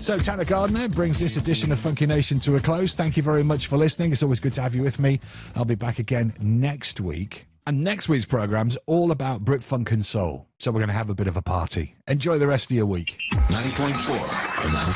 So Tanner Gardner brings this edition of Funky Nation to a close. Thank you very much for listening. It's always good to have you with me. I'll be back again next week. And next week's programme's all about Brit Funk and Soul. So we're going to have a bit of a party. Enjoy the rest of your week. 90.4